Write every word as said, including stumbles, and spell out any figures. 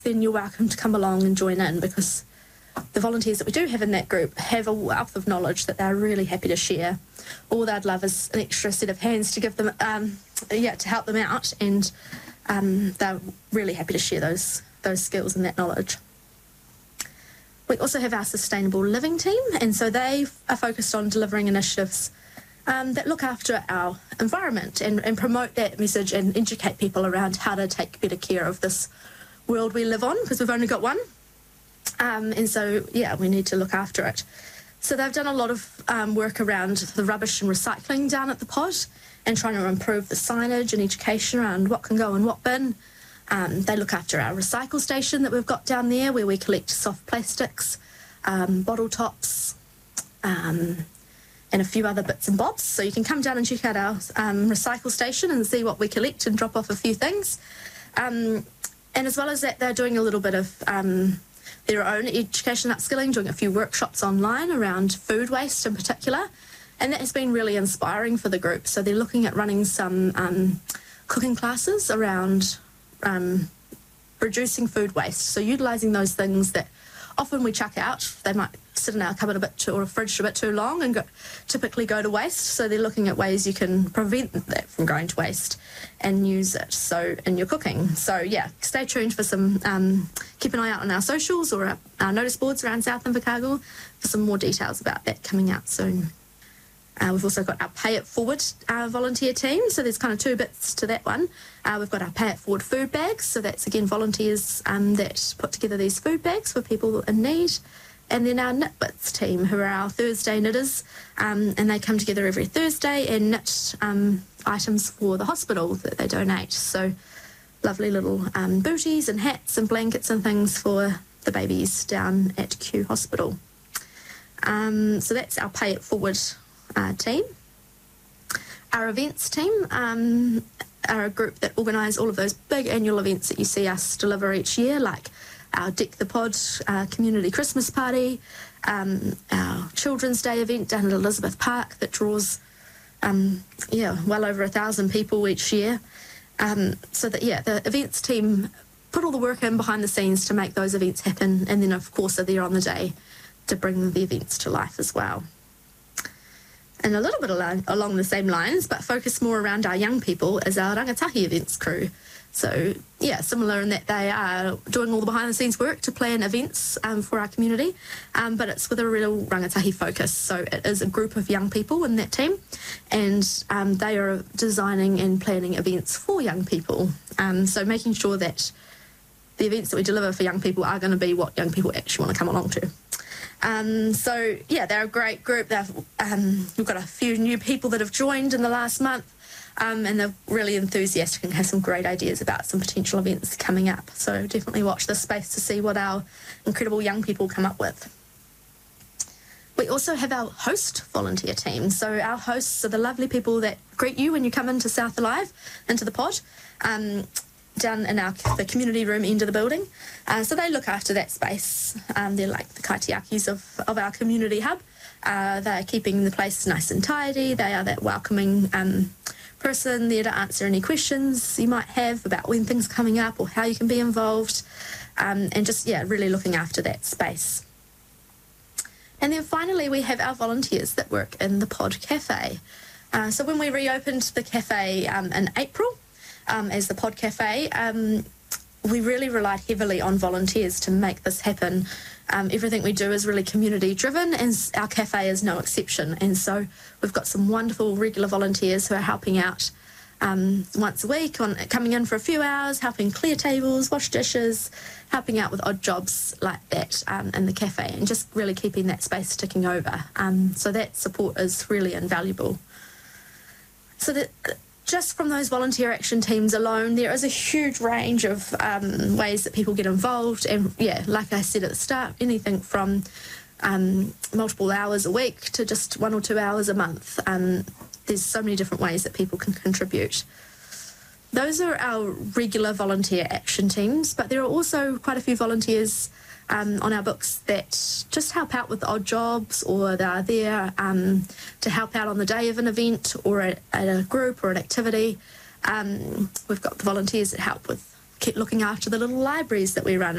then you're welcome to come along and join in, because the volunteers that we do have in that group have a wealth of knowledge that they're really happy to share. All they'd love is an extra set of hands to give them, um, yeah, to help them out, and um, they're really happy to share those those skills and that knowledge. We also have our sustainable living team, and so they are focused on delivering initiatives um, that look after our environment and, and promote that message and educate people around how to take better care of this world we live on, because we've only got one. Um, and so, yeah, we need to look after it. So they've done a lot of um, work around the rubbish and recycling down at the pod, and trying to improve the signage and education around what can go in what bin. Um, they look after our recycle station that we've got down there, where we collect soft plastics, um, bottle tops, um, and a few other bits and bobs. So you can come down and check out our um, recycle station and see what we collect and drop off a few things. Um, and as well as that, they're doing a little bit of um, their own education upskilling, doing a few workshops online around food waste in particular. And that has been really inspiring for the group. So they're looking at running some um, cooking classes around um, reducing food waste. So utilising those things that often we chuck out. They might sit in our cupboard a bit too, or a fridge a bit too long, and go, typically go to waste. So they're looking at ways you can prevent that from going to waste and use it so in your cooking. So yeah, stay tuned for some, um, keep an eye out on our socials or our, our notice boards around South Invercargill for some more details about that coming out soon. Uh, we've also got our Pay It Forward uh, volunteer team, so there's kind of two bits to that one. Uh, we've got our Pay It Forward food bags, so that's again volunteers um, that put together these food bags for people in need. And then our Knit Bits team, who are our Thursday knitters, um, and they come together every Thursday and knit um, items for the hospital that they donate. So lovely little um, booties and hats and blankets and things for the babies down at Kew Hospital. Um, so that's our Pay It Forward Uh, team. Our events team um, are a group that organise all of those big annual events that you see us deliver each year, like our Deck the Pod uh, community Christmas party, um, our Children's Day event down at Elizabeth Park that draws um, yeah, well over a thousand people each year. Um, so that, yeah, the events team put all the work in behind the scenes to make those events happen, and then of course are there on the day to bring the events to life as well. And a little bit along, along the same lines, but focus more around our young people, is our Rangatahi events crew. So, yeah, similar in that they are doing all the behind-the-scenes work to plan events um, for our community, um, but it's with a real Rangatahi focus. So it is a group of young people in that team, and um, they are designing and planning events for young people. Um, so making sure that the events that we deliver for young people are going to be what young people actually want to come along to. Um, so, yeah, they're a great group. They've, um, we've got a few new people that have joined in the last month, um, and they're really enthusiastic and have some great ideas about some potential events coming up. So definitely watch this space to see what our incredible young people come up with. We also have our host volunteer team. So our hosts are the lovely people that greet you when you come into South Alive, into the pod. Um, down in our the community room end of the building. Uh, so they look after that space. Um, they're like the kaitiakis of, of our community hub. Uh, they're keeping the place nice and tidy. They are that welcoming um, person there to answer any questions you might have about when things are coming up or how you can be involved, um, and just, yeah, really looking after that space. And then finally, we have our volunteers that work in the Pod Cafe. Uh, so when we reopened the cafe um, in April, Um, as the Pod Cafe, um, we really relied heavily on volunteers to make this happen. Um, everything we do is really community driven, and our cafe is no exception. And so we've got some wonderful regular volunteers who are helping out um, once a week, on coming in for a few hours, helping clear tables, wash dishes, helping out with odd jobs like that um, in the cafe, and just really keeping that space ticking over. Um, so that support is really invaluable. So that just from those volunteer action teams alone, there is a huge range of um, ways that people get involved. And, yeah, like I said at the start, anything from um, multiple hours a week to just one or two hours a month. Um, there's so many different ways that people can contribute. Those are our regular volunteer action teams, but there are also quite a few volunteers Um, on our books that just help out with odd jobs, or they're there um, to help out on the day of an event or at, at a group or an activity. Um, we've got the volunteers that help with keep looking after the little libraries that we run.